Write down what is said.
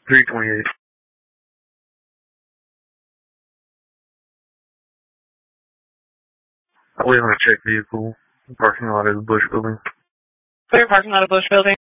328. I live in a checked vehicle, parking lot of the Bush building. Clear parking lot of Bush building.